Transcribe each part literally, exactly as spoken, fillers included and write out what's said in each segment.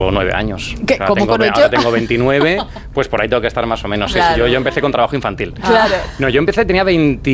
nueve años. ¿Qué? O sea, ¿Cómo tengo, con ocho? ahora tengo veintinueve, pues por ahí tengo que estar más o menos. Claro. Sí, sí, yo, yo empecé con trabajo infantil. Claro. No, yo empecé, tenía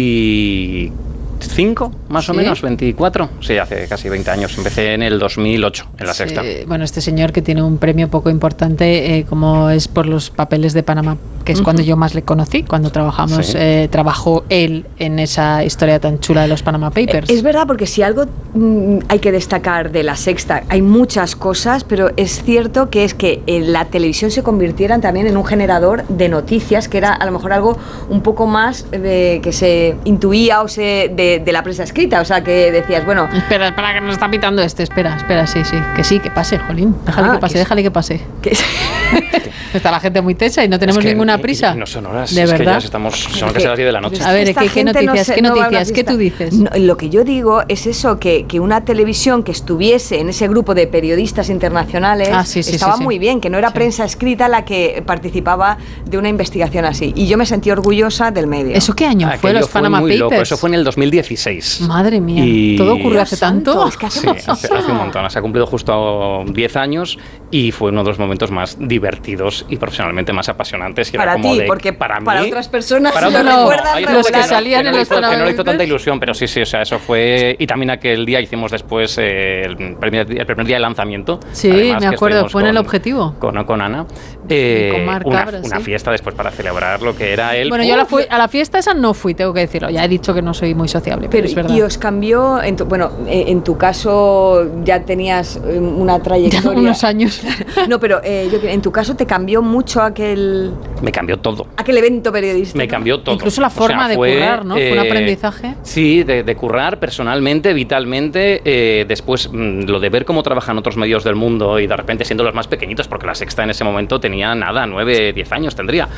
veinticinco, más ¿Sí? o menos, veinticuatro. Sí, hace casi veinte años. Empecé en el dos mil ocho, en la Sí, Sexta. bueno, este señor que tiene un premio poco importante, eh, como es por los papeles de Panamá, que es uh-huh. cuando yo más le conocí, cuando trabajamos, sí. eh, trabajó él en esa historia tan chula de los Panama Papers. Es verdad, porque si algo mm, hay que destacar de la Sexta, hay muchas cosas, pero es cierto que es que en la televisión se convirtieran también en un generador de noticias, que era a lo mejor algo un poco más eh, que se intuía o se de, de la prensa escrita, o sea, que decías, bueno... Espera, espera, que nos está pitando este, espera, espera, sí, sí, que sí, que pase, jolín, déjale ah, que pase, que déjale que pase. Que está la gente muy techa y no tenemos es que ninguna prisa. No son horas, de es verdad. que ya estamos, son casi las diez de la noche. A ver, ¿qué, ¿qué noticias? No se, ¿Qué, noticias? No ¿Qué tú dices? No, lo que yo digo es eso, que, que una televisión que estuviese en ese grupo de periodistas internacionales ah, sí, sí, estaba sí, sí. muy bien, que no era sí. prensa escrita la que participaba de una investigación así. Y yo me sentí orgullosa del medio. ¿Eso qué año Aquello fue, los fue Panama Papers? Loco. Eso fue en el dos mil dieciséis. Madre mía, y... ¿todo ocurrió hace tanto? Es que hace, sí, hace, hace un montón. Se ha cumplido justo diez años y fue uno de los momentos más divertidos y profesionalmente más apasionantes. Para era como ti, de, porque para, para mí, otras personas para lo otras, recuerdan no, los que no, salían que en no los hizo, Panama que no le hizo Papers. tanta ilusión, pero sí, sí, o sea, eso fue... Y también aquel día hicimos después eh, el, primer, el primer día de lanzamiento. Sí, además, me acuerdo, fue con, en El Objetivo. Con, con Ana. Eh, con Marc una, Cabra, una sí. fiesta después para celebrar lo que era el... Bueno, yo a la, fui, a la fiesta esa no fui, tengo que decirlo. Ya he dicho que no soy muy sociable, pero, pero es verdad. ¿Y os cambió? En tu, bueno, en tu caso ya tenías una trayectoria... Ya unos años. No, pero eh, yo, en tu caso te cambió mucho aquel... Me cambió todo. Aquel evento periodístico. Me cambió todo. Incluso la forma o sea, fue, de currar, ¿no? Eh, fue un aprendizaje. Sí, de, de currar personalmente, vitalmente. Eh, después, mmm, lo de ver cómo trabajan otros medios del mundo y de repente siendo los más pequeñitos, porque la Sexta en ese momento tenía nada, nueve, diez años tendría.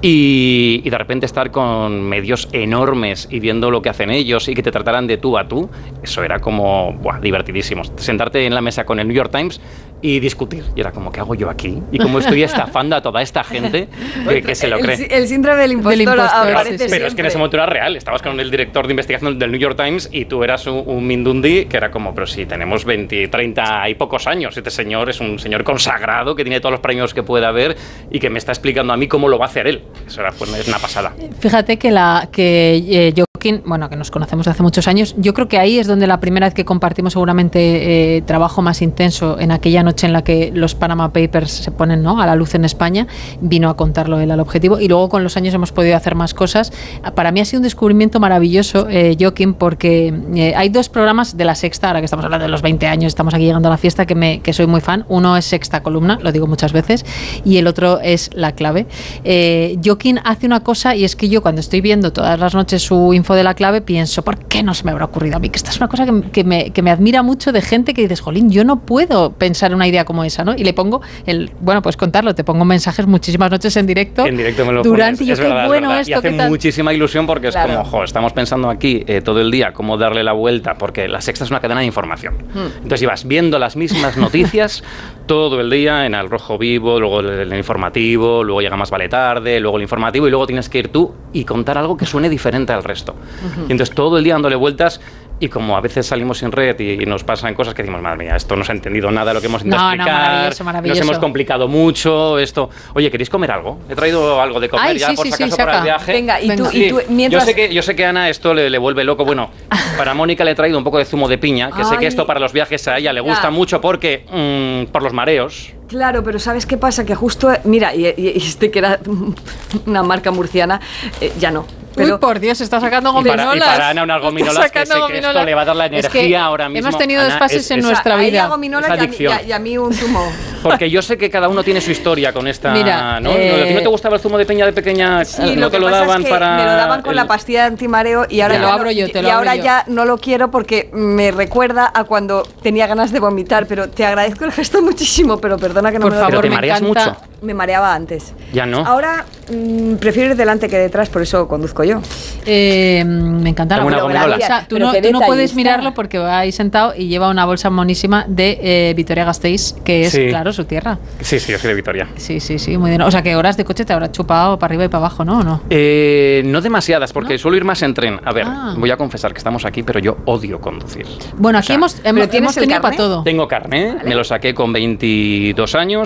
Y, y de repente estar con medios enormes y viendo lo que hacen ellos y que te trataran de tú a tú, eso era como, buah, divertidísimo. Sentarte en la mesa con el New York Times y discutir. Y era como, ¿qué hago yo aquí? Y cómo estoy estafando a toda esta gente que, que se lo cree. El, el síndrome del impostor, del impostor aparece pero, pero es que en ese momento era real. Estabas con el director de investigación del New York Times y tú eras un, un mindundi que era como, pero si tenemos veinte, treinta y pocos años, este señor es un señor consagrado que tiene todos los premios que pueda haber y que me está explicando a mí cómo lo va a hacer él. Eso era pues, una pasada. Fíjate que, la, que eh, Joaquín, bueno, que nos conocemos de hace muchos años, yo creo que ahí es donde la primera vez que compartimos seguramente eh, trabajo más intenso, en aquella noche en la que los Panama Papers se ponen, ¿no?, a la luz en España, vino a contarlo él al Objetivo y luego con los años hemos podido hacer más cosas. Para mí ha sido un descubrimiento maravilloso, eh, Joaquín, porque eh, hay dos programas de la Sexta, ahora que estamos hablando de los veinte años, estamos aquí llegando a la fiesta, que, me, que soy muy fan. Uno es Sexta Columna, lo digo muchas veces, y el otro es La Clave. Eh, Joaquín hace una cosa y es que yo cuando estoy viendo todas las noches su info de La Clave pienso, ¿por qué no se me habrá ocurrido a mí? Que esta es una cosa que, que, me, que me admira mucho de gente que dices, jolín, yo no puedo pensar una idea como esa, ¿no? Y le pongo, el bueno, pues contarlo, te pongo mensajes muchísimas noches en directo. En directo me lo durante, pones. y yo, es qué verdad, bueno es esto, y hace ¿qué tal? muchísima ilusión porque claro. es como, jo, estamos pensando aquí eh, todo el día cómo darle la vuelta, porque La Sexta es una cadena de información. Hmm. Entonces ibas viendo las mismas noticias todo el día en Al Rojo Vivo, luego el, el informativo, luego llega Más Vale Tarde, luego el informativo y luego tienes que ir tú y contar algo que suene diferente al resto. Uh-huh. Y entonces todo el día dándole vueltas. Y como a veces salimos sin red y, y nos pasan cosas que decimos, madre mía, esto no se ha entendido nada de lo que hemos intentado no, explicar, no, maravilloso, maravilloso. nos hemos complicado mucho, esto... Oye, ¿queréis comer algo? He traído algo de comer Ay, ya, sí, por sí, si acaso, sí, para el viaje. Venga, y Venga. tú, y tú mientras... Yo sé que, yo sé que a Ana esto le, le vuelve loco. Bueno, para Mónica le he traído un poco de zumo de piña, que Ay. sé que esto para los viajes a ella le gusta ya. mucho porque... Mmm, por los mareos... Claro, pero ¿sabes qué pasa? Que justo, mira, y, y, y este que era una marca murciana, eh, ya no. Pero, Uy, por Dios, está sacando gominolas. Y para, y para Ana unas gominolas que sé que gominolas. esto le va a dar la energía es que ahora mismo. Hemos tenido Ana, desfases es, en es, nuestra a vida. ella gominolas y a, mí, y, a, y a mí un zumo. Porque yo sé que cada uno tiene su historia con esta... Mira, ¿no? Eh, ¿A ti no te gustaba el zumo de peña de pequeña? Sí, ¿No lo te que lo pasa daban es que para...? me lo daban con el... la pastilla de antimareo y ahora, te lo ya, abro no, yo, te lo y abro ahora yo. ya no lo quiero porque me recuerda a cuando tenía ganas de vomitar, pero te agradezco el gesto muchísimo, pero perdona que no por me favor, lo Pero te mareas encanta. mucho. Me mareaba antes. Ya no. Ahora mmm, prefiero ir delante que detrás, por eso conduzco yo. Eh, me encanta la una bolsa. gominola. Tú no, tú no puedes mirarlo porque va ahí sentado y lleva una bolsa monísima de eh, Vitoria-Gasteiz, que es, sí. claro, su tierra. Sí, sí, yo soy de Vitoria. Sí, sí, sí, muy bien. O sea, que horas de coche te habrás chupado para arriba y para abajo, ¿no? ¿O no? Eh, no demasiadas, porque ¿No? suelo ir más en tren. A ver, ah. voy a confesar que estamos aquí, pero yo odio conducir. Bueno, aquí o sea, hemos, hemos, hemos tenido para todo. Tengo carné, vale. me lo saqué con veintidós años.